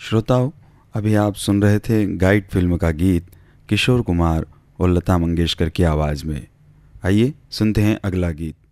श्रोताओं, अभी आप सुन रहे थे गाइड फिल्म का गीत किशोर कुमार और लता मंगेशकर की आवाज़ में। आइए सुनते हैं अगला गीत।